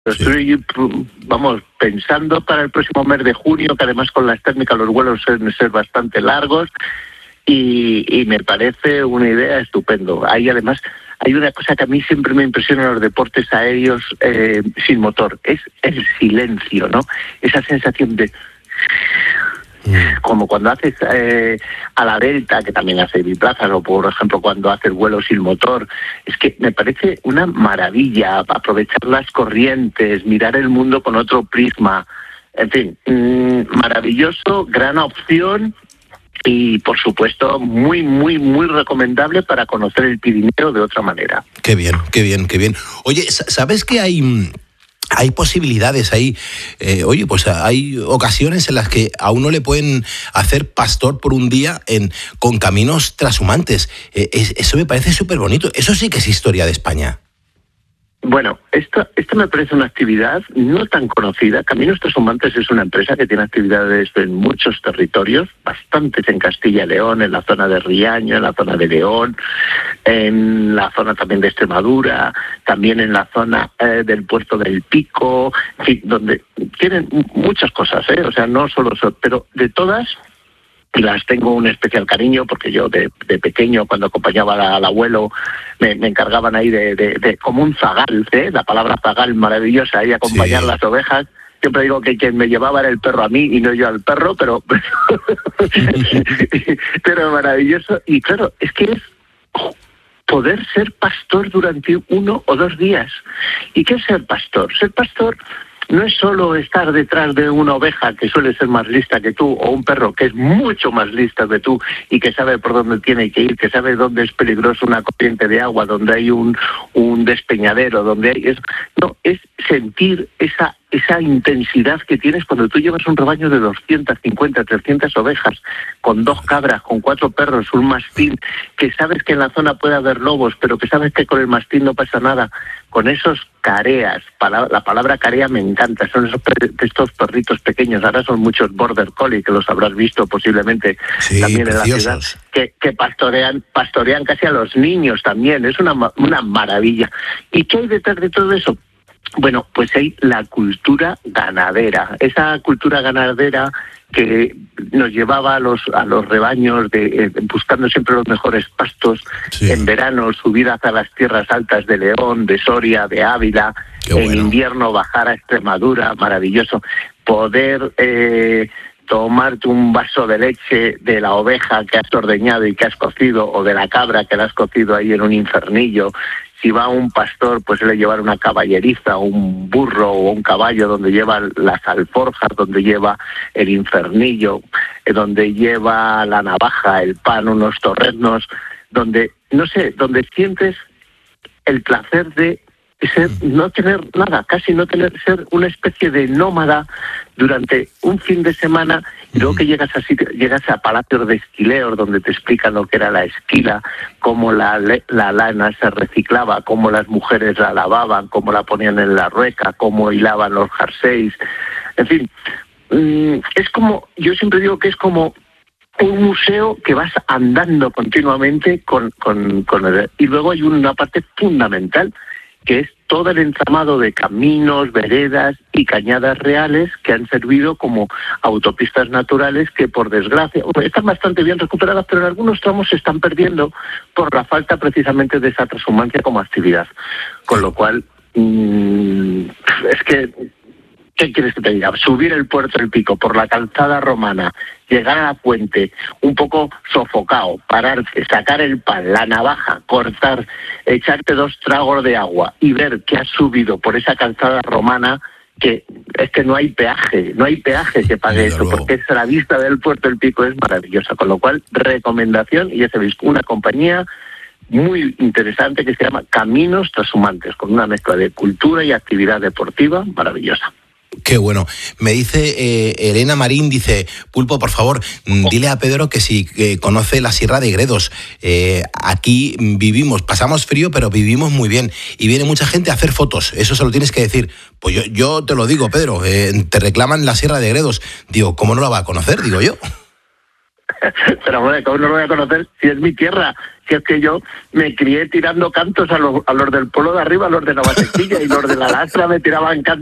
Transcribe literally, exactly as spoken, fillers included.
Lo estoy, vamos, pensando para el próximo mes de junio, que además con las técnicas los vuelos suelen ser bastante largos, y, y me parece una idea estupendo. Hay además, hay una cosa que a mí siempre me impresiona en los deportes aéreos eh, sin motor, es el silencio, ¿no? Esa sensación de... como cuando haces eh, a la Delta, que también hace biplazas, o por ejemplo cuando haces vuelos sin motor. Es que me parece una maravilla aprovechar las corrientes, mirar el mundo con otro prisma. En fin, mmm, maravilloso, gran opción y por supuesto muy, muy, muy recomendable para conocer el Pirineo de otra manera. Qué bien, qué bien, qué bien. Oye, ¿sabes que hay... Hay posibilidades, hay, eh, oye, pues hay ocasiones en las que a uno le pueden hacer pastor por un día en con caminos trashumantes? Eh, es, eso me parece súper bonito. Eso sí que es historia de España. Bueno, esto, esto me parece una actividad no tan conocida. Caminos Trashumantes es una empresa que tiene actividades en muchos territorios, bastantes en Castilla y León, en la zona de Riaño, en la zona de León, en la zona también de Extremadura, también en la zona eh, del Puerto del Pico, en fin, donde tienen muchas cosas, ¿eh? O sea, no solo eso, pero de todas... las tengo un especial cariño porque yo de, de pequeño, cuando acompañaba al, al abuelo, me, me encargaban ahí de, de, de como un zagal, ¿eh? La palabra zagal maravillosa, ahí acompañar sí. Las ovejas. Siempre digo que quien me llevaba era el perro a mí y no yo al perro, pero pero maravilloso. Y claro, es que es poder ser pastor durante uno o dos días. ¿Y qué es ser pastor? Ser pastor no es solo estar detrás de una oveja que suele ser más lista que tú, o un perro que es mucho más lista que tú y que sabe por dónde tiene que ir, que sabe dónde es peligroso una corriente de agua, donde hay un, un despeñadero, donde hay... Es, no, es sentir esa, esa intensidad que tienes cuando tú llevas un rebaño de doscientas cincuenta, trescientas ovejas, con dos cabras, con cuatro perros, un mastín, que sabes que en la zona puede haber lobos, pero que sabes que con el mastín no pasa nada. Con esos careas, la palabra carea me encanta, son esos estos perritos pequeños, ahora son muchos border collie, que los habrás visto posiblemente sí, también preciosos. En la ciudad, que, que pastorean pastorean casi a los niños también, es una, una maravilla. ¿Y qué hay detrás de todo eso? Bueno, pues hay la cultura ganadera, esa cultura ganadera que nos llevaba a los a los rebaños de eh, buscando siempre los mejores pastos, sí. En verano subir hacia las tierras altas de León, de Soria, de Ávila, qué en bueno. Invierno bajar a Extremadura, maravilloso, poder eh, tomarte un vaso de leche de la oveja que has ordeñado y que has cocido, o de la cabra que la has cocido ahí en un infernillo. Si va un pastor, pues suele llevar una caballeriza, un burro o un caballo donde lleva las alforjas, donde lleva el infernillo, donde lleva la navaja, el pan, unos torreznos, donde, no sé, donde sientes el placer de ser, no tener nada, casi no tener, ser una especie de nómada durante un fin de semana, y luego que llegas a sitio, llegas a palacios de esquileos donde te explican lo que era la esquila, cómo la, la lana se reciclaba, cómo las mujeres la lavaban, cómo la ponían en la rueca, cómo hilaban los jerseys, en fin, es como, yo siempre digo que es como un museo que vas andando continuamente con, con, con el, y luego hay una parte fundamental que es todo el entramado de caminos, veredas y cañadas reales que han servido como autopistas naturales que, por desgracia, están bastante bien recuperadas, pero en algunos tramos se están perdiendo por la falta precisamente de esa transhumancia como actividad. Con lo cual, mmm, es que... ¿qué quieres que te diga? Subir el Puerto del Pico por la calzada romana, llegar a la puente, un poco sofocado, pararte, sacar el pan, la navaja, cortar, echarte dos tragos de agua y ver que has subido por esa calzada romana, que es que no hay peaje, no hay peaje que pague eso, porque es la vista del Puerto del Pico, es maravillosa. Con lo cual, recomendación, y ya sabéis, una compañía muy interesante que se llama Caminos Trashumantes, con una mezcla de cultura y actividad deportiva maravillosa. Qué bueno. Me dice eh, Elena Marín, dice, Pulpo, por favor, dile a Pedro que si eh, conoce la Sierra de Gredos. Eh, aquí vivimos, pasamos frío, pero vivimos muy bien. Y viene mucha gente a hacer fotos, eso se lo tienes que decir. Pues yo, yo te lo digo, Pedro, eh, te reclaman la Sierra de Gredos. Digo, ¿cómo no la va a conocer? Digo yo. Pero bueno, ¿cómo no lo voy a conocer si es mi tierra? que es que yo me crié tirando cantos a los, a los del pueblo de arriba, a los de Navasequilla, y los de la Lastra me tiraban cantos